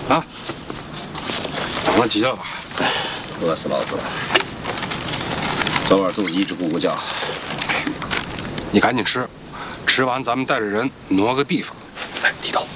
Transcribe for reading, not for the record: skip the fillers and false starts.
啊，我急了吧？ 饿死老子了！昨晚肚子一直咕咕叫。 你赶紧吃，吃完咱们带着人挪个地方。 哎，地道。